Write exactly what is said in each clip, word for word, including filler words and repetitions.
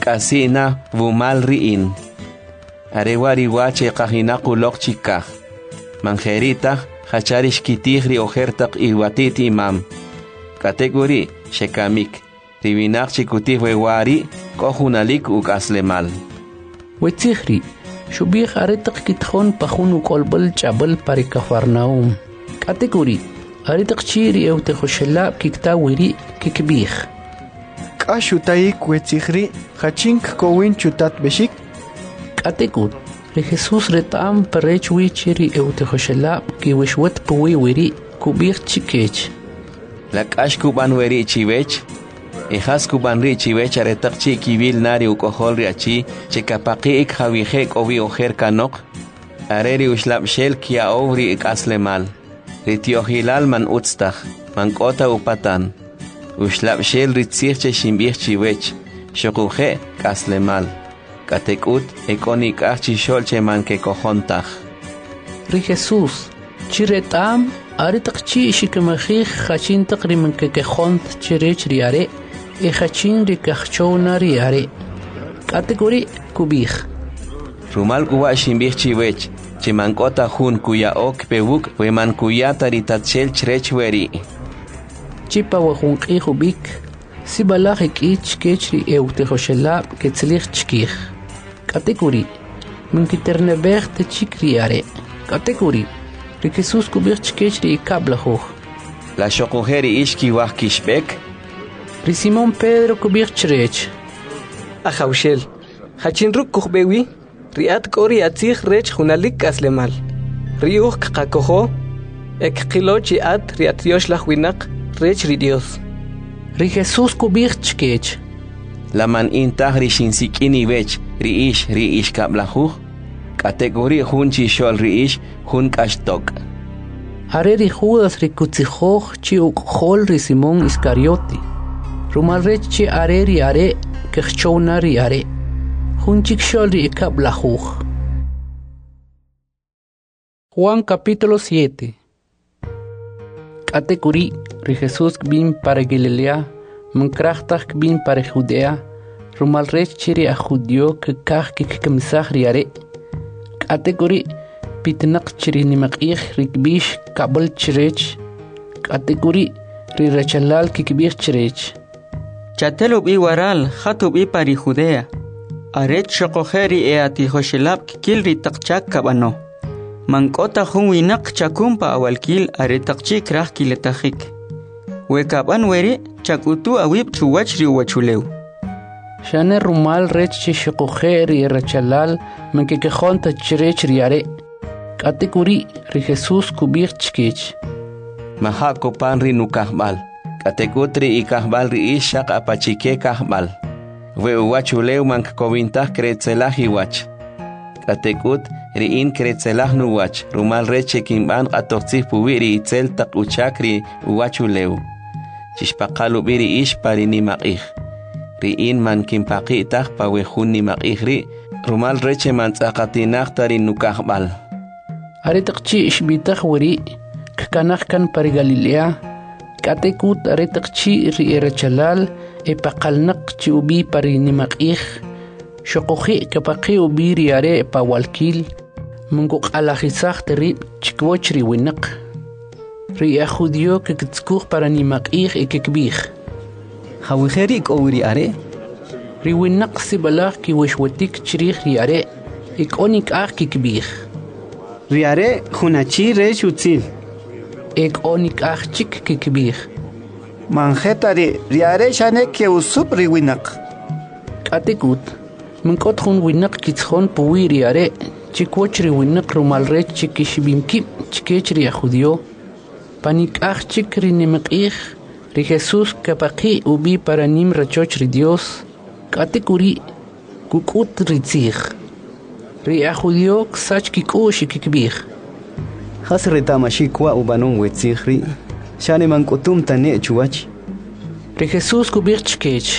kasina vumal riin. Arewari wache kahinaku lokchika. Manjerita hacharish kitihri ojertak iwatiti imam. Kategori shekamik. Ribinak chikutih wewari kohunalik uk aslemal. Wetzihri. Shubih aretak kitjon pahun ukolbal chabal pari Kafarnaum. Kategori. Aretak chiri eute khoshelab kiktawiri kikbih. Kashutaik wetzihri hachink kowin chutat beshik. Kategut. Re Jesus retam parech wichiri eute khoshelab ki wishwat puwi wiri kubih chikech. Lakash kuban weri chivech. Ijas kuban ri chivech aretak chi kibil nari ukohol riachi chekapaki ik javijek ovi ojer kanok. Areri ushlab shel kia ovri ik aslemal. Ritiohilal man utstach, man kota upatan. Ushlab shel ritzirche shimbich chivech. Shokuje kaslemal. Katekut ekonik achi sholche man ke kohontach. Ri Jesus. Chiretam aretak chi shikemachich hachin takriman ke kehont chirech riare. E hachin rikachona riare. Kategori kubih. Rumal kuwa shimbich chivech. Chimankota hun kuya ok pewuk weman kuya taritatshel chrechweri. Chipa wahun qihubik. Sibalahik ich kechri eutehoshelab ketzlich chkich. Kategori. Minkiternebech te chikriare. Kategori. Rikesus kubich chkechri kablahoch. La shokujeri ishki wah kishbek. Risimon Pedro kubich chrech. Ajaushel. Hachinruk kuhbewi. Riat kori atzich rech hunalik aslemal. Riuch kakoho. Ek kilochi at riat yosh lachwinak rech ridios. Ri Jesus kubich chkech. Laman intah rishinsikini vech riish riish kablahuch. Kategori hun chishol riish hun kashtok. Are ri Judas rikutzihoch chi ukhol ri Simón Iscarioti. Rumal rech chi are ri are kechchona ri are. Junchik Sholri Kablahuch. Juan capítulo siete. Kategori Ri Jesus bin para Galilea, Mankrachtach bin para Judea, Rumal rech chiri a Judio que kach que kamsach riare. Kategori Pitnak chiri nimakich rikbish kabel chirech. Kategori Ri Rachalal kikbich chirech. Chatelub i waral, hatub i pari Judea. Aret shokojeri e ati hoshelab kilri takchak kabano. Mankota hunwinak chakumpa awalkil aretakchik rah kiletahik. Wekaban weri chakutu awib chuwachri wachuleu. Shane rumal rechi shokojeri rachalal menkekehonta chirech riare. Kategori ri Jesus kubir chkech. Mahako panri nukahbal. Kategotri ikahbal ri ishak apachike kahbal. We uwachuleu mank kovintah kretzelah iwach. Katekut riin kretzelah nuwach. Rumal reche kimban atortzih puwiri itzel tak uchakri uwachuleu. Chishpakalu biri ish pari nimakih. Riin man kimpakitah pawehun nimakih ri. Rumal reche man tzakatinah tari nukahbal. Aretakchi ishbitah wari. Kakanah kan pari Galilea. Katekut aretakchi ri erachalal. Epaqalnak chi ubi pari nimakih. Shokoji kapaki ubi riare pawalkil. Mungok alajizah terib chikwochri winak. Ri a Judio que kitskuch para nimakih e kikbih. Hawiheri kowiri are. Ri winak sibalach ki wishwatik chirih riare. Ik onik ah kikbih. Riare hunachi rech utzil. Ik onik ah chik kikbih. Manjetari riare shane ke usup riwinak. Katekut. Minkot hun winak kitshon puwi riare. Chikwochri winak rumal rech chikishibimki chikechri a Judio. Panik ah chikri nimakih. Ri Jesus kapaki ubi para nim rachochri Dios. Katekuri kukut ritzich. Ri a Judio ksach kikushi kikbih. Hasretamashi kwa ubanon wetzihri. Shane mankutum tane chuach. Ri Jesus kubir chkech.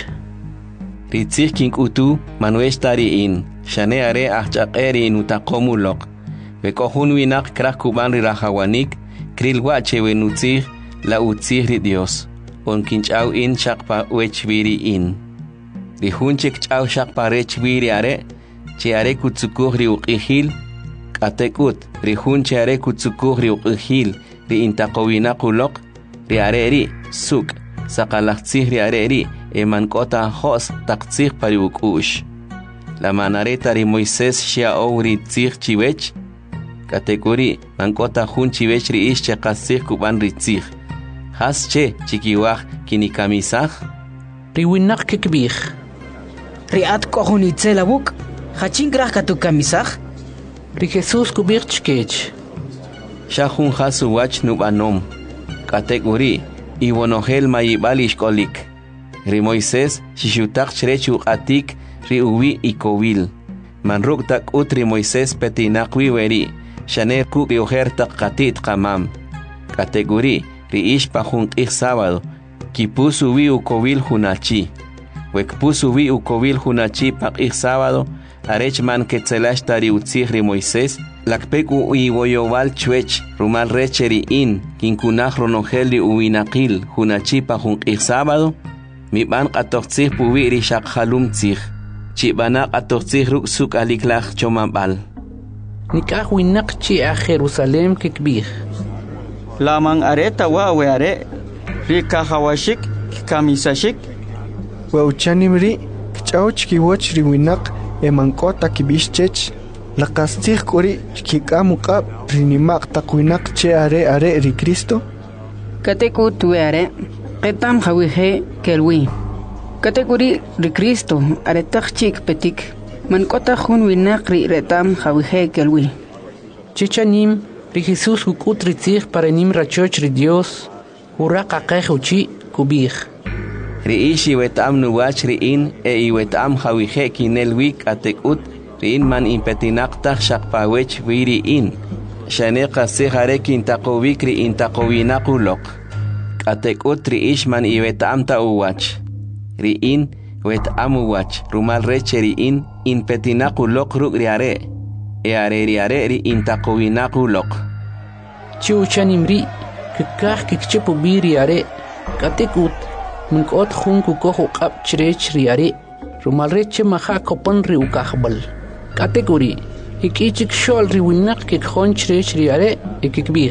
Ritzih kink utu manuesh tari in. Shane are achakeri in utakomulok. Vekohun winak krak kuban ri rahawanik. Kril wache wenutzih la utzih ri Dios. On kinchau in chakpa wechviri in. ri hunchik ch'aw shaq parech wiri are chi are kutsukuj ri uq'ijil k'atek'ut ri hun chi are kutsukuj ri uq'ijil ri intaqowinaq uloq ri are ri suk' saqalaj tzij ri are ri eman k'ota jo's taq tzij pa ri uk'u'x la manareta ri Moisés xia'ow ri tzij chiwech k'atek'uri man k'ota jun chiwech ri ix che qas tzij kub'an ri tzij has che chikiwaj kinikamisaj ri winaq kikb'ij ri'at k'ojun itzel abuk jachin kraj katukamisaj ri Jesús kub'ij chkech xa jun jas uwach nub'anom k'atek'uri iwonojel mayib'al ixk'olik ri Moisés xixutaq chirech uq'atik ri uwi ikowil man ruk' ta k'ut ri Moisés petinaq wi weri xaner kuk' ri ujer taq qatit qamam k'atek'uri ri ix pa jun q'ij sábado kipus uwi ukowil junachi wekpus uwi ukowil junachi pa q'ij sábado arech man ketzelax ta ri utzij ri Moisés lakpek u iwoyowal chwech rumal reche ri in kinkunaj ronojel ri uwinaqil junachi pa jun q'ij sábado mib'an q'atoj tzij puwi ri xaq jalum tzij chib'ana q'atoj tzij ruk' suk' aliklaj chomab'al nik'aj winaq chi aj Jerusalem kikb'ij laman areta wa we are ri kahawashik kamisashik wauchanim ri kch'aw chkiwoch ri winaq emank'ota kib'ixchech laqastzij k'uri chkik'am uq'ab' ri nimaq taq winaq che are are ri Cristo katek'ut we are qetam jawije kelwi katek'uri ri Cristo are taq chik petik man k'ota jun winaq ri retam jawije kelwi chichanim ri Jesús kuk'ut ri tzij para nim rachoch ri Dios uraq aqej uchi kub'ij ri ix iwet'am nuwach ri in e iwet'am jawije kinel wi k'atek'ut ri in man impetinaq taj xaq pawech wi ri in xane qasij are kintaqowik ri intaqowinaq uloq k'atek'ut ri ix man iwet'am ta uwach ri in wet'am uwach rumal reche ri in impetinaq uloq ruk' ri are e are ri are ri intaqowinaq uloq chi uchanim ri kikaj kikchep ubi ri are k'atek'ut man k'ot jun kukoj uq'ab' chirech ri are rumal reche maja kopan ri ukajb'al k'atek'uri ik'i chikxo'l ri winaq kikjon chirech ri are e kikb'ij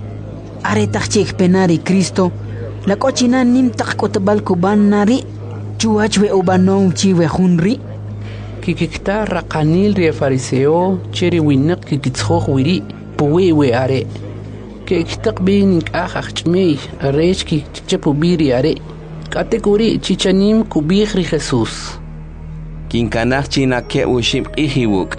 are taq chik pena ri Cristo la k'ochina nim taq k'otb'al kub'an nari chuwach we ub'anom chi we jun ri kikikta raqanil ri fariseo che ri winaq kikitzjoj wiri puwi we are kikitaq bi nik'aj ajch'mey arech kikchep ubi ri are k'atek'uri chichanim kub'ij ri Jesús kinkanaj chinake uxib q'ij iwuk'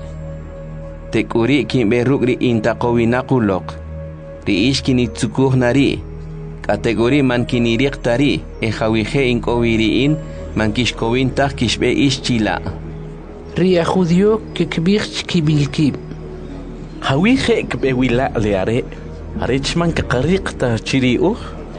tek'uri kinb'ej ruk' ri intaqowinaq uloq ri ix kinitzukuj nari k'atek'uri man kiniriq tari e jawije ink'owi ri in man kixkowin taj kixb'ej ix chila' ri a judío kikb'ij chkib'ilkib' jawije kb'ewila' li are arech man kaqariq ta chiri uj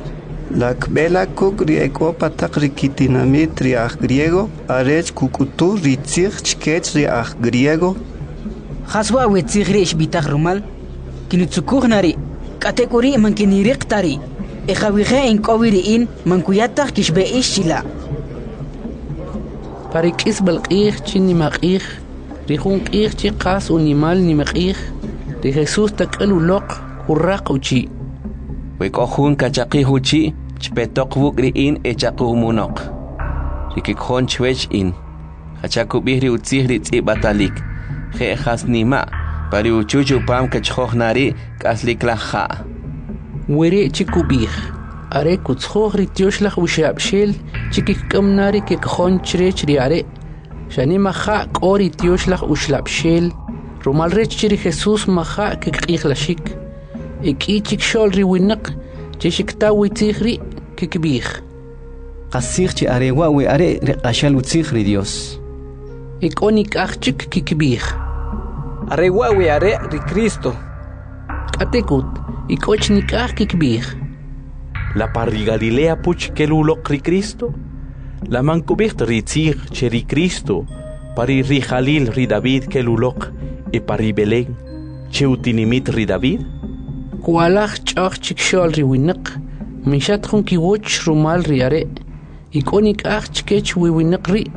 lakb'ela kuk' ri ek'opa taq ri kitinamit ri aj griego arech kuk'utu ri tzij chkech ri aj griego jaswa we tzij ri ixb'itaj rumal kinitzukuj nari k'atek'uri man kiniriq tari e jawije ink'owi ri in man kuyataj kixb'ej ix chila' pari k'isb'al q'ij chi nimaq'ij ri jun q'ij chi qas unimal nimaq'ij ri Jesús tak'al uloq uraq uchi we k'o jun kachaqij uchi chpetoq wuk' ri in e chaquj munoq ri kikjon chwech in jachakub'ij ri utzij ri tz'ib'atalik je' jas nima' pari uchuch upam kachjoj nari k'asliklaj ja' weri' chi kub'ij are kutzjoj ri tyoxlaj uxab'xel chi kikk'am nari kikjon chirech ri are xani maja' k'o ri tyoxlaj uxlab'xel rumal rech chi ri Jesús maja' kikq'ijlaxik ik'i chikxo'l ri winaq chi xiktaw wi tzij ri kikb'ij qasij chi are wa we are ri q'axal utzij ri Dios ik'o nik'aj chik kikb'ij are wa we are ri Cristo k'atek'ut ik'och nik'aj kikb'ij la parri Galilea puch keluloq ri Cristo la man kub'icht ri tzij che ri Cristo pari ri Jalil ri David keluloq e pari Belén che utinimit ri David kualaj ch'aj chikxo'l ri winaq mixat jun kiwoch rumal ri are ik'o nik'aj chkech wi winaq ri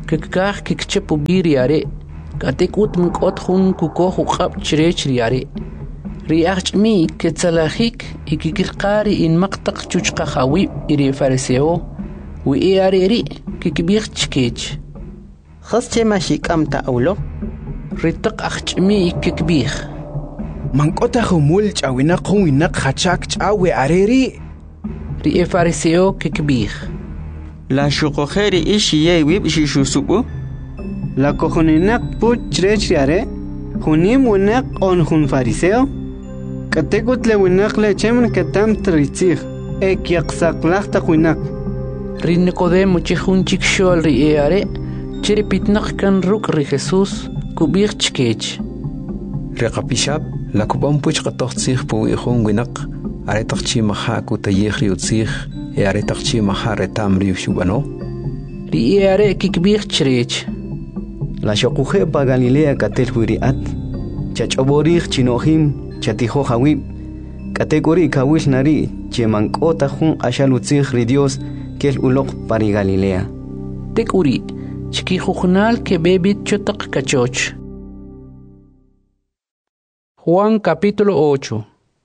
kikah kikchepu biriare katekut mkot hun kuko hukab chirechriare riach mi ketsalahik ikikirqari in maqtaq chuchqa hawi iri fariseo wi iare ri kikbir chkech khasche mashikam ta awlo ritaq akhchmi ikikbir mankota humul chawina qwina khachak chawe areri ri fariseo kikbir la shuqokheri ishiye wib shishusubu la cojonenak puchrechriare hunim winak on hun fariseo katekut le winak le chemen katam tritzig ek yaqsaqlaq taqwinak ri Nicodemo chihun chikshol ri eare chiri pitnaq kan ruk ri Jesus kubir chkech Reqapishab la kubam puch qatoqtsig pu ihun winak are taqchi maha ku taykhri utsig e are taqchi maha retamri shubano ri eare kikbir chrech la shoquje pa Galilea katel huiriat chachoborij chinohim chatijo hawib kategori kawil nari chemankota jun ashalutzig ri Dios kel uloq pari Galilea tekuri chiki jujnal ke bebit chotaq kachoch Juan capítulo ocho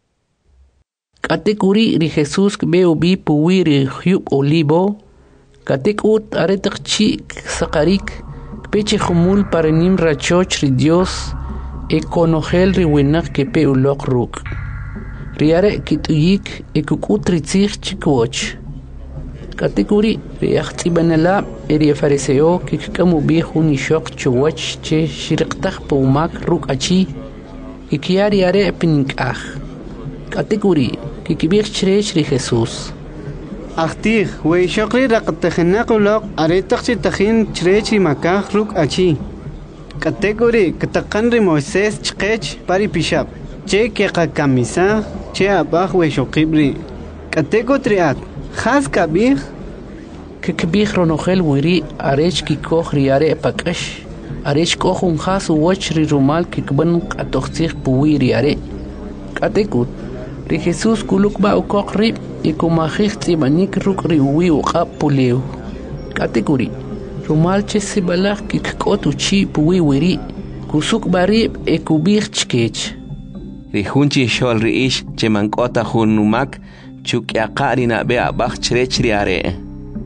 Katekuri ri Jesús beu bi puwiri hyub olivo katekut aretaq chi saqarik peche humul paranim rachoch ri Dios e conogel ri winak ke pe ulok ruk riare kituyik e kukutri tzig chikwoch katekuri ri akhtibanala eri fariseo ke kamu bi huni shok chwach che shirqtaq pumak ruk achi ikiari are pinkah katekuri ke kibir chrech ri Jesus Achtig, we shokri raqtakhna qulaq aretaqchi takhin chrechi makah ruk achi. Kategori kataqan ri Moisés chqech pari pishab. Che ke kamisa che abah we shokibri. Kategotriat khas kabir ke kabir ronogel wiri arech ki koch riare pakash. Arech koch un khas wach ri rumal ki kban qatoqtih puwiri are. Kategut ri Jesus kuluk ba ukoq ri ikumahik tibanik ruk riwi uqab puleu kategori rumal che sibalak kikotu chi puwi wiri kusuk bari e kubir chkech ri hunchi shol ri ish che mankota hunumak chuk yaqari na be abakh chrechri are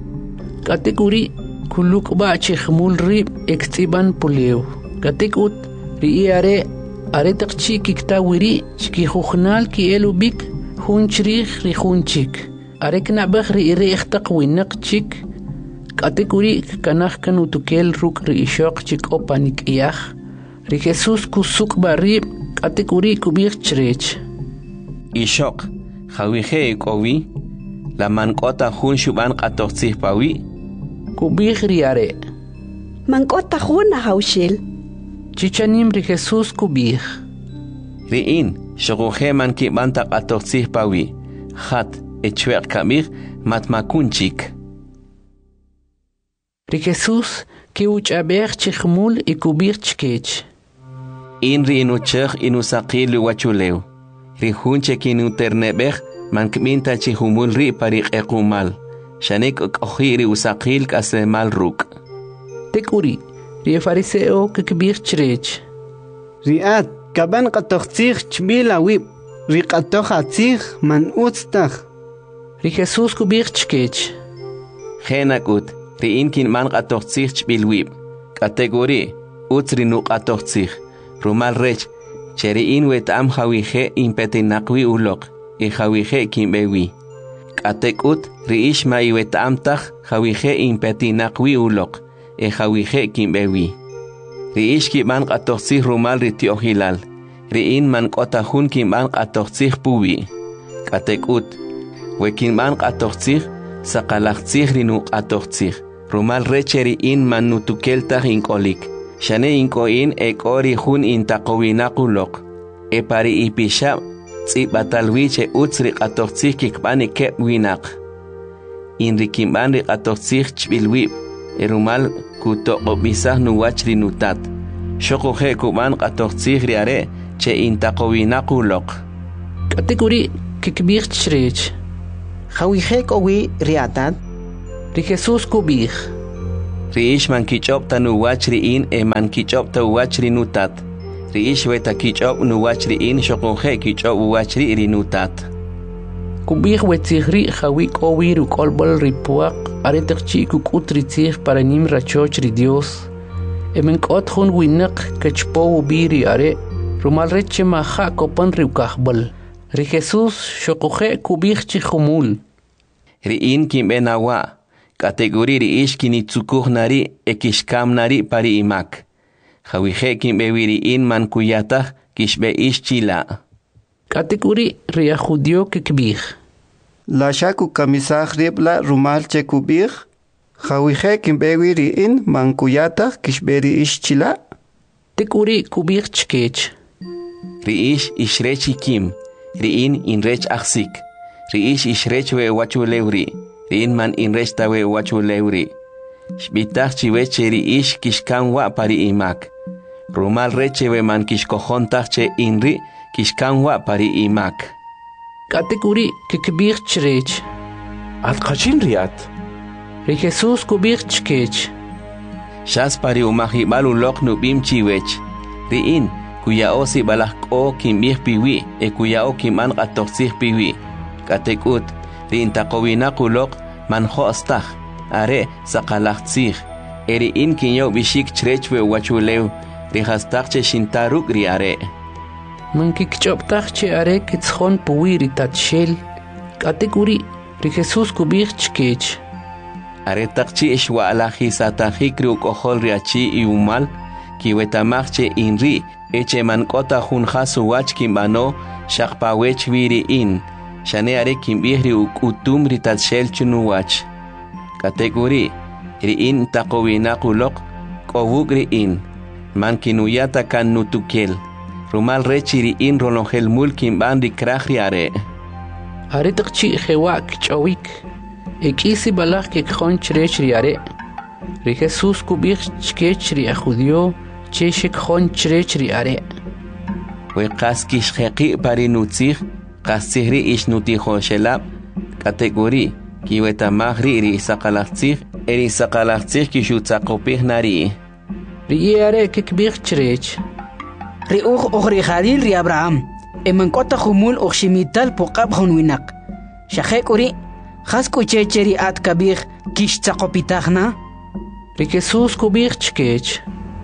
kategori kuluk ba che khmul ri ektiban puleu kategut ri are are taqchi kikta wiri chki khukhnal ki elubik hunchrig ri hunchik arek nabakh ri ri ikhtaq winak chik kategori kanakh kanu tukel ruk ri ishaq chik opanik iyakh ri Jesus kusuk bari kategori kubir chrech ishaq khawihe kowi la mankota hun shuban qatoqtsih pawi kubir ri are mankota hun haushil chichanim ri Jesus kubir ri in Shogohe man ki banta qatoqtsih pawi khat echwer kamir matmakunchik ri Jesus ki uchaber chikhmul ikubir chkech in ri inuchekh inusaqil wachuleu ri hunche kinu terneber man kminta chihumul ri pariq equmal shanek okhiri usaqil kasemal ruk tekuri ri fariseo kibir chrech riat kaban qatoqtsig chbila wib ri qatoqatsig man utstag ri Jesus kubir chkech khenakut ri inkin man qatoqtsig chbil wib kategori utri nu qatoqtsig rumal rech cheri in wetam khawihe impetinaqwi ulok e khawihe kimbewi katekut ri ishma iwetam tag khawihe impetinaqwi ulok e khawihe kimbewi ri ishki man qatoqtsig rumal ri tiohilal ri in man qota hun ki man qatoqtsig puwi katekut wekin man qatoqtsig saqalaqtsig ri nu qatoqtsig rumal recheri in man nutukelta inkolik shane inkoin e kori hun intaqowinaqulok e pari ipisha tsibatalwiche utsri qatoqtsig kikbani kep winaq in ri kimban ri qatoqtsig chbilwi e rumal kutoqobisah nuwachri nutat shoqoje kuban qatoqtsig ri are che intaqowinaqulok kategori kikbir chrech khawihe kowi riatat ri Jesus kubir Riish man kichop ta nuwach riin e man kichop ta uwach rinutat. Riish weta kichop nuwach riin shokunje kichop uwach ri rinutat. Kubih wetzihri hawik owir ukolbol ripuak aretakchi kukutritzih para nim rachoch ri Dios. Emenkot hun winak kachpo ubiri are rumal reche maha kopan riukahbol. Ri Jesus shokuje kubih chihumul. Riin kim enawa. Kategori riish kini tsukuh nari ekishkam nari pari imak. Hawije kim bewiri in man kuyatah kishbe ish chila. Kategori ria judio kikbih. La shaku kamisah ribla rumal chekubih. Hawije kim bewiri in man kuyatah kishberi ish chila. Tekuri kubih chkech. Riish ishrech ikim. Riin inrech aksik. Riish ishrech we wachu lewri. Riin man inrech tawe wachu lewri. Shbitach chiweche riish kishkan wa pari imak. Rumal reche we man kishkohontach che inri kishkan wa pari imak. Kategori kikbih chrech. At kachin riat. Ri Jesus kubih chkech. Shas pari umahibal ulok nubim chiwech. Riin kuyao si balak o kimbih piwi e kuyao kiman katoksih piwi. Katekut riin takowina kulok man hostach are sakalaktsih. Eri in kinyo bishik chrechwe wachulew rihastach che shintaruk ri are. Man kikchoptach che are kitshon puwi ritatshel. Kategori ri Jesus kubih chkech. Are takchi ishwa alahi satahik ri ukohol riachi iumal kiwetamach che inri eche man kota hun hasu wach kimbano shakpawech viri in. Shane are kimbihri ukutum ritatshel chunuwach. Kategori riin takowina kulok kowuk riin. Man kinuyata kan nutukel. Rumal rechi riin rolongel mul kimban rikrah riare. Are takchi hewak chawik. Ekisi balak kekjon chrech riare. Ri Jesus kubih chkech ri ajudio che shekjon chrech riare. We kaskish heki pari nutzih. Kasihri ish nutijo shelab. Kategori kiwetamahri ri sakalaktsih. Eri sakalaktsih kishutzakopih nari. Riare kikbih chrech. Ri uch och ri Khalil ri Abraham. Eman kota khumul och shimital pokab khunwinak. Shahek uri khas kuchecheri at kabih kish tsakopitachna. Ri Jesus kubih chkech.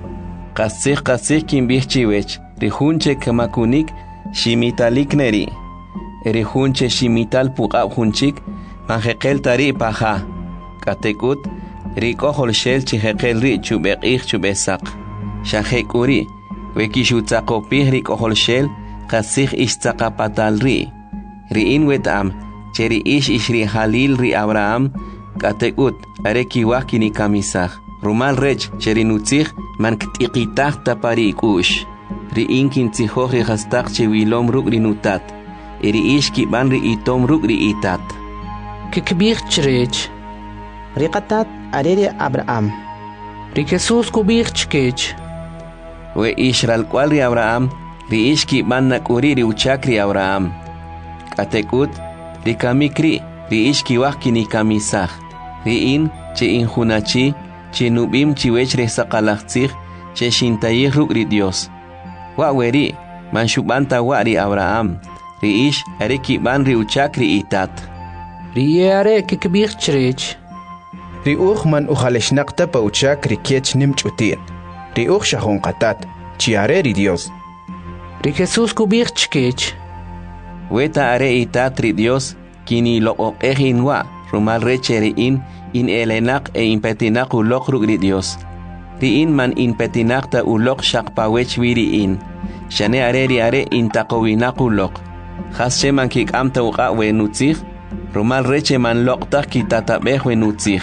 Kasih kasih kimbih chiwech. Ri hunche kamakunik shimitalik neri. Eri hunche shimital pokab hunchik manjekel tari paha. Katekut ri kohol shel chijekel ri chubekih chubesak. Shahek uri wekishutzakopih ri kohol shel kasih ishtzakapatal ri. Riin wetam cheri ish ishri Halil ri Abraham. Katekut are kiwah kini kamisah. Rumal rech cheri nutzih man ktikitah tapari ikush. Riin kintzihoj ri hastak chewilom ruk ri nutat. Eri ish kiban ri itom ruk ri itat. Kikbih chrech. Ri qatat arere Abraham. Ri Jesus kubih chkech. We ishral kwal ri Abraham. Ri ish kiban nakuri ri uchak ri Abraham. Katekut ri kamikri ri ish kiwah kini kamisah. Riin che inhunachi che nubim chiwech re sakalaktsih che shintayih ruk ri Dios. Wa weri man shubanta wa ri Abraham. Ri ish are kiban ri uchak ri itat. Riare kikbih chrech. Ri uch man ujaleshnaqta pa uchak ri kiech nimchutir. Ri uch shahun qatat chiare ri Dios. Ri Jesus kubih chkech. Weta are itat ri Dios kini lo oqehin wa rumal reche ri in in elenak e impetinak ulok ruk ri Dios. Ri in man impetinak ta ulok shakpawech wiri in. Shane are ri are in takowinak ulok. Khas sheman kik amta uqa we nutzih. Rumal reche man loktak kitatabeh we nutzih.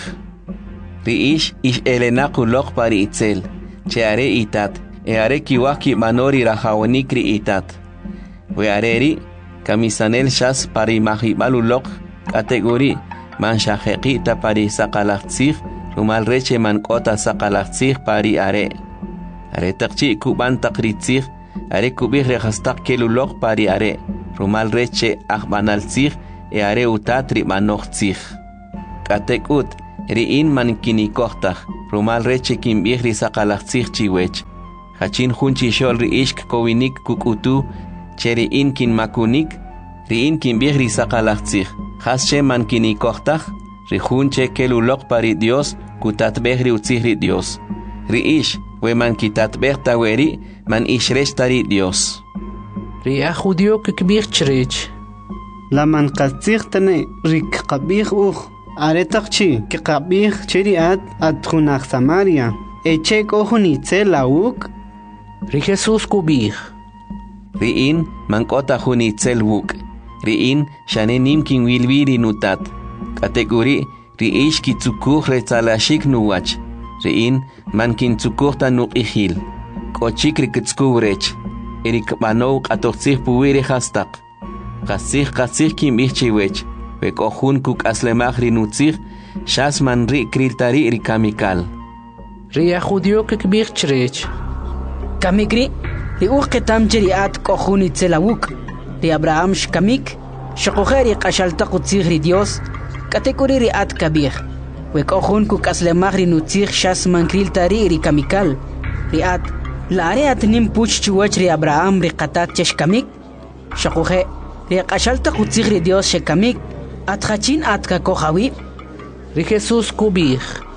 Ri ish ish elenak ulok pari itzel. Che are itat. E are kiwah ki manori rahawanik ri itat. We are ri kamisanel shas pari mahibal ulok. Kategori man shaheki ta pari sakalaktsih. Rumal reche man kota sakalaktsih pari are. Are takchi kuban takritzih. Are kubih rehastak kelulok pari are. Rumal reche ahbanaltzih. E are utat ri manochtzih. Katekut riin man kinikohtaj rumal reche kimbih risaqalaqtzij chiwech hachin junchi shol riishk kowinik kukutu che riin kinmakunik riin kimbih risaqalaqtzij hasche man kinikohtaj rijunche keluloq pari Dios kutatbeh riutzij ri Dios riish we man kitatbeh taweri man ishresh tari Dios ria judio kikbih chrech la man qatzig tane rik qabih uj aretaqchi ki qabih cheriat atkhunaq Samaria eche kohuni tselawuk ri Jesus kubih riin man kota huni tselwuk riin shane nimkin wilwiri nutat kategori riish kitsukuj retsalashik nuwach riin man kintsukuj tanuq ihil kochik rikitskubrech erik banow qatoqtzij puwiri hastaq qasij qasij kimbih chiwech we kohun kuk aslemaj rinutzij shas man ri kriltari rikamikal ria judio kikbih chrech kamikri ri uj ketam jeriat kohun itzelawuk ri Abraham shkamik shqokheri qashaltaq utzij ri Dios kategori ri at kabih we kohun kuk aslemaj rinutzij shas man kriltari rikamikal ri at laare atnim puch chuwach ri Abraham ri qatat cheshkamik shqokhe ri qashaltaq utzij ri Dios shkamik atkhachin atka kohawi ri Jesus kubih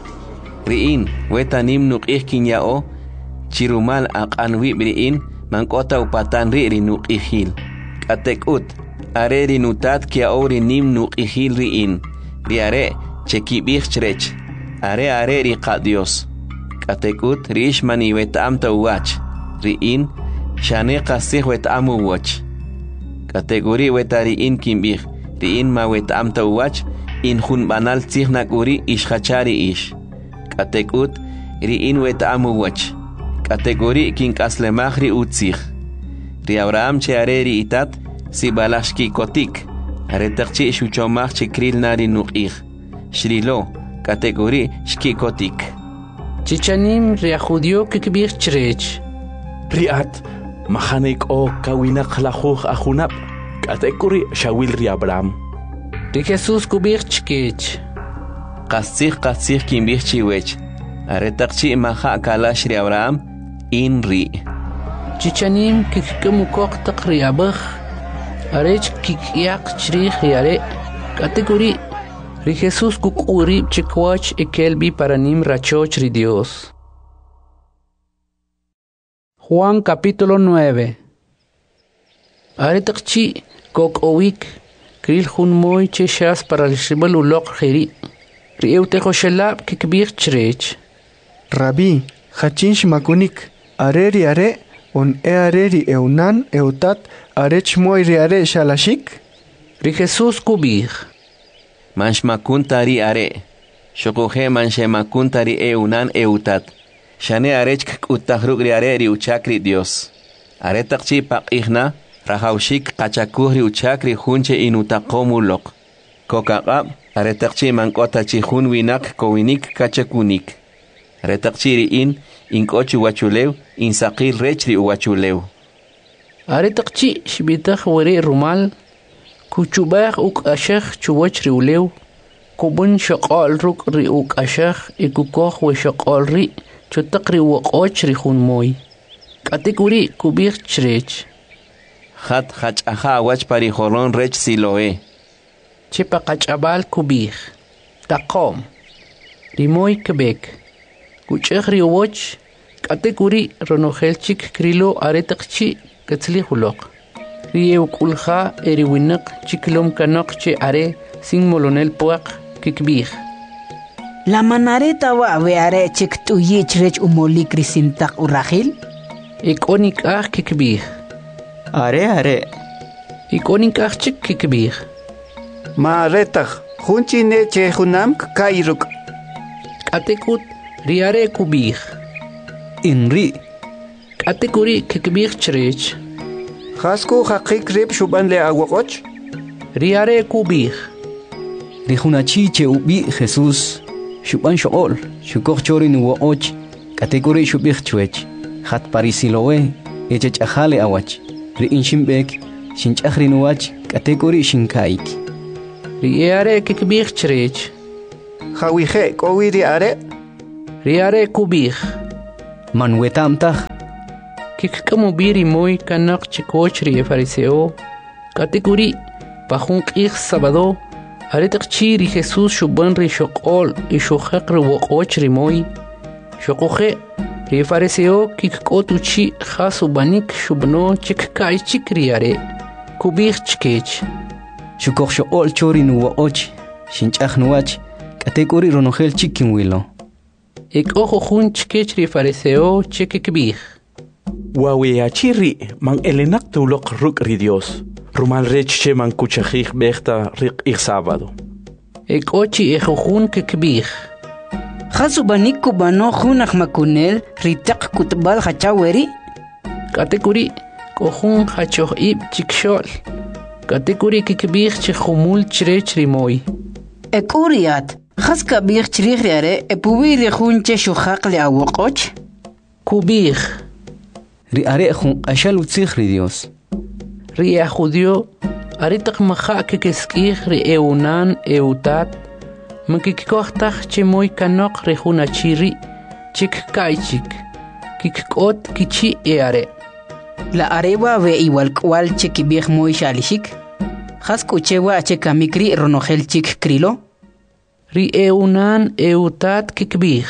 riin wetanim nuqih kinyao chirumal aqanwi riin mankota upatan ri ri nuqihil katekut are ri nutat kiao ri nim nuqihil riin ri are chekibih chrech are are ri qa Dios katekut rish mani wetam tawach riin shane qasih wetam uwach kategori wetariin kimbih riin ma wetam tawach in hun banal tzihnak uri ishachari ish katekut riin wetam uwach kategori kin kaslemaj ri utzih ri Abraham che are ri itat si balashki kotik are taqchi shuchomaj chikril nari nuqih shrilo kategori shki kotik chichanim ria judio kikbih chrech riat mahanek o kawina khlajuj ajunab kategori shawil ri Abraham ri Jesus kubih chkech qasij qasij kimbih chiwech are taqchi maha kalash ri Abraham in ri chichanim kikkumukok taqriabah arech kikyaq chrih yare kategori ri Jesus kukuri chikwach ekelbi paranim rachoch ri Dios. Juan capítulo nueve. Aretaqchi kok owik kril hun moy cheshas para el shibal ulok khiri ri eutejo shelab kikbir chrech Rabbi hachin shmakunik areri are on e areri eunan eutat arech moy ri are shalashik ri Jesus kubir manshmakuntari are shokoje manshemakuntari eunan eutat shane arech kutahrug ri are ri uchakri Dios are taqchi paqihna rahawshik qachakuh ri uchakri hunche inutaqomulok kokaqab are taqchi mankota chi hun winak kowinik kachakunik are taqchi ri in inkochu wachulew insaqil rech ri wachulew are taqchi shbitah wari rumal kuchubah uk ashakh chuwach riulew kubun shaqal ruk ri uk ashakh ikukoh we shaqal ri chutaqri waqoch ri hun moy kategori kubir chrech khat khach aha wach pari holon rech siloe chipa qachabal kubir taqom rimoy kebek kuchakh ri woch kategori ronohelchik krilo aretaqchi katzli hulok Rio kulha eri winak chiklom kanok che are sin molonel puak kikbih. La manareta wa we are chik tu yichrech umoli krisintak urahil? Ikonik ah kikbih. Are are. Ikonik ah chik kikbih. Ma retach hunchi ne che hunam kairuk. Katekut riare kubih. Inri. Katekuri kikbih chrech. Hasku haqik rib shuban le aguacoch. Riare kubih. Rijunachi che ubi Jesús. Shuban shool. Shukok chorin uoch. Kategori shubich chuech. Hat parisiloe. Echech ajale awach. Ri inshimbek. Shinchachrin uach. Kategori shinkaik. Riare kikbih chrech. Jawije kowi ri are. Ri are kubih. Man wetamtaj. Kikkamu biri moy kanak chikoch ri fariseo. Katekuri pajun qih sabado. Aretak chi ri Jesús shuban ri shokol y shuhaq ri woqoch ri moy. Shokoje ri fariseo kikkotu chi khasu banik shubno chikkai chikri are. Kubih chikech. Shukok shokol chori nu woqoch. Shinchaj nuwach. Katekuri ronogel chikin wilo. Ik ojo jun chikech ri fariseo chikikbih. Wawe achiri man elenak tulok ruk ri Dios. Rumal reche man kuchajih bechta rik ik sábado. Ik ochi ejo jun kikbih. Khasu banik kubano junaj makunel ritak kutbal hachaweri. Katekuri kohun hachoh ib chikshol. Katekuri kikbih chihumul chirech rimoy. Ekuriat. Khas kabir chiriare e puwi ri khunche shuhaq li awoqoch. Kubih. Ri are khun ashal utzikh ri Dios. Ri a judio aritak maha kikeskih ri eunan eutat. Mkikikohtach chemoy kanok ri hunachiri chik kaichik. Kikot kichi e are. La arewa ve igual kwal chikibih moy shalishik. Khas kuchewa chekamikri ronogel chik krilo. Ri eunan eutat kikbih.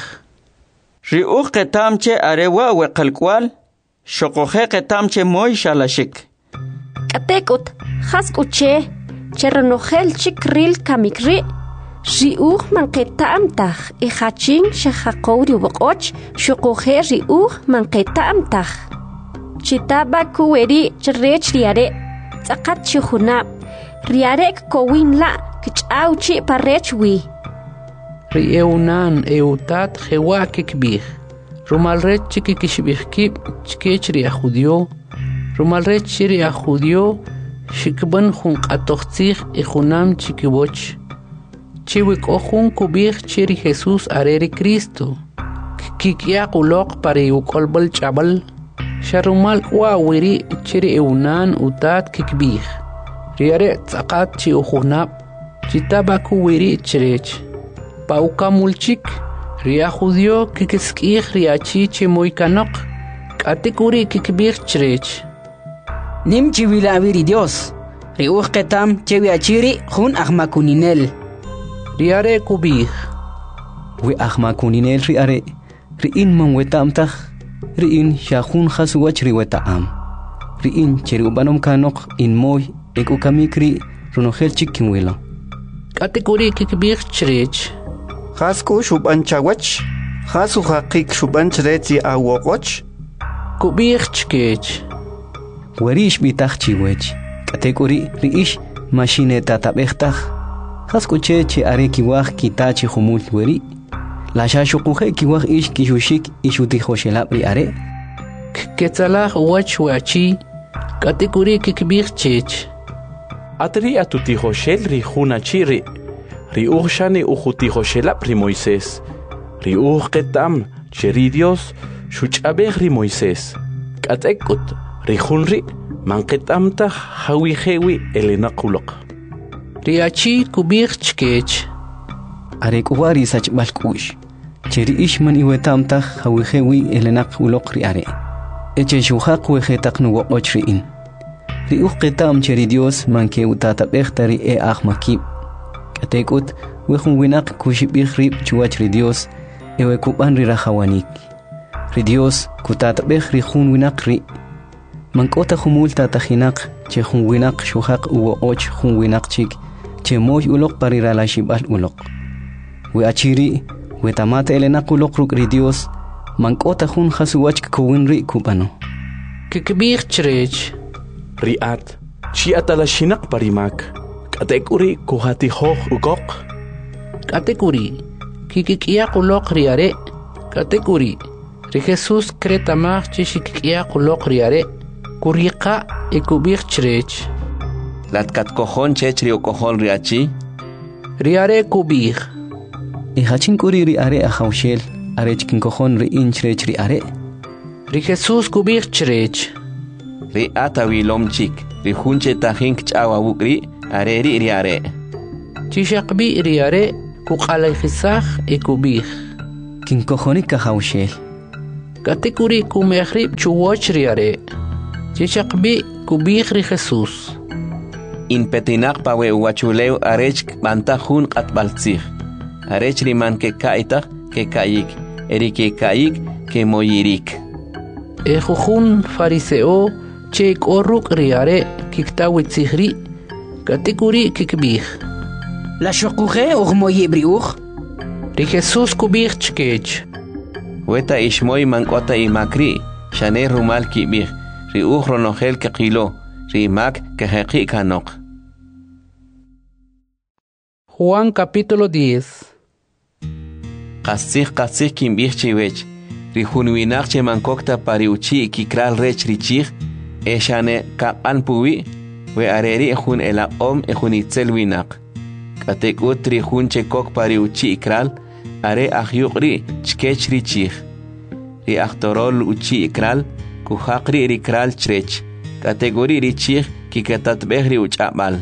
Ri uq ketamche arewa weqalkwal. Shokoje ketamche moy shalashik. Katekut, haskuche, cheronogel chikril kamikri. Ri uq man ketamtach. I hachin shahakori woqoch. Shokoje ri uq man ketamtach. Chitaba kuweri cherech riare. Tsakat chihunab. Riarek kowin la. Kichauchi parechwi. Ri eunan eutat jewa kikbih. Rumalret chikikishbihkib chikech ri a judio. Rumalret chiri a judio shikban jun qatoqtzih y junam chikiboch. Chiwik ojun kubih chiri Jesús areri Cristo. Kikia qulok pari ukolbal chabal. Sharumal wawiri chiri eunan utat kikbih. Riare tsakat chi ujunab. Chitabaku wiri chirech. Pauka mulchik, ria judio kikeskih riachi chemoy kanok, katekuri kikbir chirech. Nim chiwila aviri Dios, riuch ketam chewi achiri jun ahmakuninel. Riare kubih. We ahmakuninel riare, riin man wetamtach, riin shahun khasuwach riwetaam. Riin cheriubanom kanok in moy ekukamikri runogel chikin wilo. Katekuri kikbir chirech. Khasku shubanchawach. Khasu haqik shubanchreti awoqoch. Kubih chkech. Werish bitach chiwech. Katekuri riish machine tatabechtaj. Khasku cheche are kiwaj kitachi humul weri. La shashukuje kiwaj ish kishushik ishutijo shelab ri are. Ketzalah wach wachi. Katekuri kikbir chech. Atri atutijo shel ri hunachiri. Ri uxani ujutijo shelab ri Moisés. Ri uj ketam cheri Dios shuchabeh ri Moisés. Katekut ri hunri man ketamta hawijewi elenakulok. Ri achi kubih chkech. Are kuwari sach balkush. Cheri ishman iwetamta hawijewi elenakulok ri are. Eche shuhaq wejetak nuwoqoch riin. Ri uj ketam cheri Dios man ke utatabechta ri e ahmakib. Katekut wejun winak kushibih rib chuwach ri Dios ewe kuban ri rahawanik. Ri Dios kutatabeh ri jun winak ri. Mankota humul tatahinak che jun winak shuhaq uwo och jun winak chik che moy ulok parira la shibal ulok. We achiri we tamate elenak ulok ruk ri Dios mankota jun hasuwach kuwin ri kubano. Kikbih chirech. Riat chi atalashinak parimak. Katekuri kuhati hoh ukok. Katekuri kikikia kulok riare. Katekuri ri Jesús kretamach chishikia kulok riare. Kurika ekubih chirech. Latkat kojon chech ri okojon riachi. Riare kubih. E hachin kuri riare a haushel. Arech kin kojon ri inchrech riare. Ri Jesús kubih chirech. Ri atawilom chik. Ri hunche tajink chawa wukri. Are ri riare. Chishakbi riare. kuqalayjisaj e kubij. Kinkojonika hawshel. Katekuri kumehrib chuwoch riare. Chechakbi kubij ri Jesús. Inpetinak pawe uwachuleu arech bantajun qatbaltzij. Arech riman ke kaitak ke kayik. Eri ke kayik ke moyirik. E jujun fariseo che korruk riare kiktawitzijri. Katekuri kikbij. La shokuje og moyibriuch. Ri Jesús kubij chkech. Weta ishmoy mankota imakri. Shane rumal kibij. Ri uj ronogel ke qilo. Ri mak ke heqi kanok. Juan capítulo diez. Qasih qasih kimbij chiwech. Ri junwinak che mankokta pari uchi kikral rech richij. E shane kapan puwi. We areri jun ela om e jun itzel winak. Katek utri jun che kok pari uchi ikral. Are ahyuqri chkech richij. Ri achtorol uchi ikral. Kuhaqri rikral chrech. Kategori richij kikatatbehri uchabal.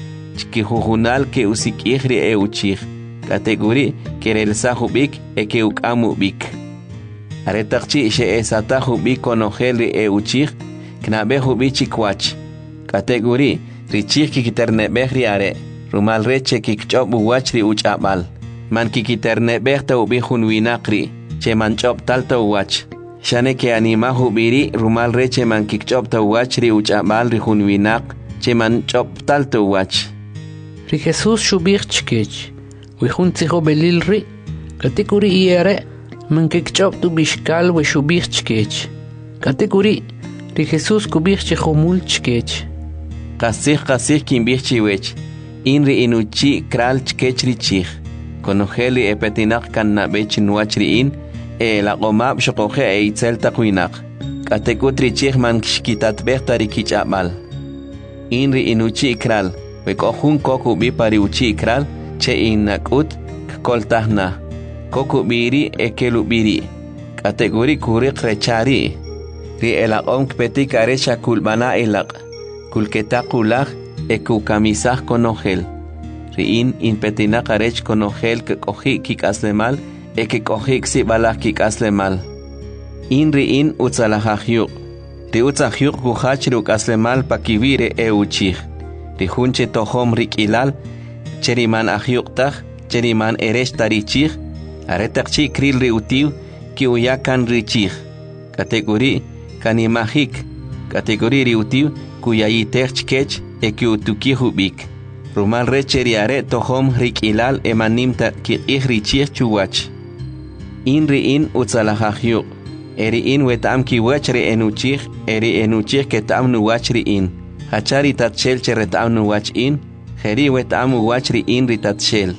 Chkijujunal ke usikijri e uchij. Kategori kerelsa hubik e ke ukamu bik. Aretakchi she esata hubik konoheli e uchij. Knabe hubichi kwach. Kategori richij kikiternebehri are. Rumal reche kikchobu wachri uchabal. Man kikiternebehta ubijun winakri. Che manchop talta uwach. Shane ke anima hubiri rumal reche man kikchop ta wachri uchabal ri hunwinak che man chop tal ta wach. Ri Jesús shubich chkech. We hun tziho belil ri. Katekuri iere man kikchop tu bishkal we shubich chkech. Katekuri ri Jesús kubich chehomul chkech. Qasih qasih kimbich chiwech. Inri inuchi kral chkech ri chich. Konogeli epetinak kan nabech nuachri in. E la gomab shokoje e itzel takuinak. Katekutri chihman shkitat behtari kichabal. Inri inuchi ikral. Wekohun koku bi pari uchi ikral. Che inakut koltahna. Koku biri e kelu biri. Kategori kurik rechari. Ri elaqom kpetik arecha kulbana elaq. Kulketakulak e kukamisah konogel. Ri in inpetinak arech konogel ke kohi kikaslemal. Eke kohik si balak kik aslemal. Inri in utzalahahyuk. Ri utzahyuk kuhachiruk aslemal pakivire e uchich. Ri hunche tohom rik ilal. Cheriman ahyuk tach. Cheriman eresh tarichich. Aretakchi kril ri utiv. Ki uyakan richich. Kategori kanimahik. Kategori ri utiv. Kuyayitech chkech. Eki utuki hubik. Rumal recheri are tohom rik ilal emanimta ki ihrichich chuwach. Inri in utzalahahyuk. Eri in wetam ki wachri enuchich. Eri enuchich ketam nu wachri in. Hachari tatshel cheretam nu wach in. Heri wetam wachri in ri tatshel.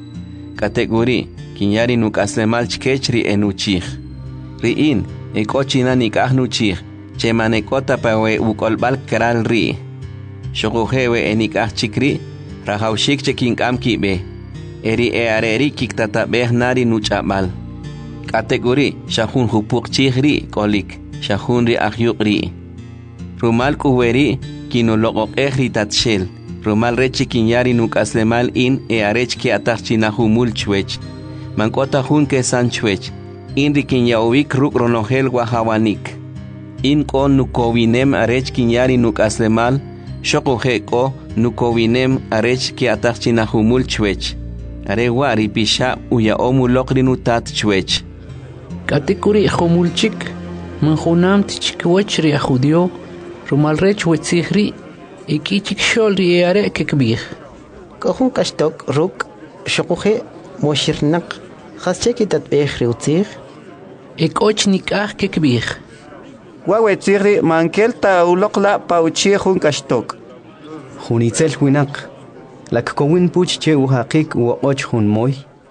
Kategori kinyari nuk aslemal chkechri enuchich. Ri in ekochina nikah nuchich. Chemanekota pawe ukolbal kral ri. Shokuhewe enikah chikri. Rahaushik chekinkam kibe. Eri e areri kiktata behnari nuchabal. Kategori shahun hupuk chihri kolik. Shahun ri ahyukri. Rumal kuweri kinologok ehri tatshel. Rumal rechi kinyari nuk aslemal in e arech ki atachina humul chwech. Mankota hun ke san chwech. In ri kinyawik ruk ronogel wahawanik. In kon nukowinem arech kinyari nuk aslemal. Shokuhe ko nukowinem arech ki atachina humul chwech. Are wari pisha uya omu lokrinu tat chwech. Katekuri homulchik. Manjunam tichikwech ri ajudio. Rumal rech wetzihri. Ikichik shol ri eare kekbih. Kohun kashtok ruk. Shokuhe moshirnak. Khascheki tatbeh ri utzih. Ekoch nikah kekbih. Wawetzihri mankel ta ulokla pauchi hun kashtok. Hunitzel winak. Lak kowin puch che uhaqik u och hun moy.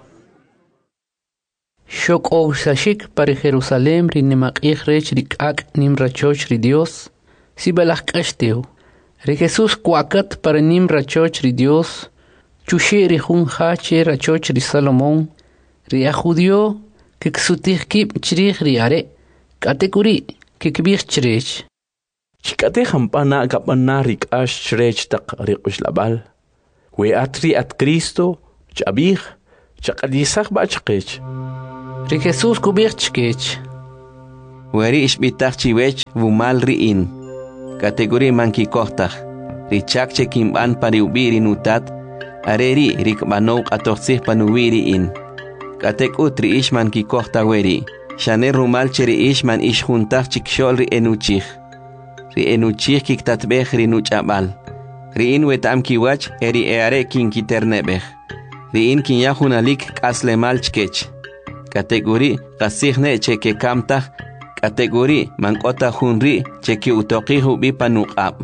Shok o sashik para Jerusalem ri nimak rech rikak nim rachoch ri Dios. Si balak kashteu. Ri Jesus kwakat para nim rachoch ri Dios. Chushi ri hun hache rachoch ri Salomon. Ri ajudio que ksutih kip chrich ri are. Kategori que kbih chrech. Chikate hampana kapana rik ash chrech tak rikush labal. We atri at Cristo, chabih, chaqadisaq bachqech. Ri Jesús kubich chkech. Weri ishbitaq chiwech vumal riin. Kategori manki kohtaq. Richak chekimban pariubiri nutat. Areri rikbanok atoxsih panuwiri in. Katek utri ishman ki kohta weri. Shane rumal cheri ishman ishjuntaq chikshol ri enuchih. Ri enuchih kiktatbeh ri nuchabal. Ri in wetam kiwach eri eare kin kiternebeh. Ri in kin yahunalik kaslemal chkech. Kategori kasihne cheke kamtah. Kategori mankota hunri cheke utoqihu bipanuqab.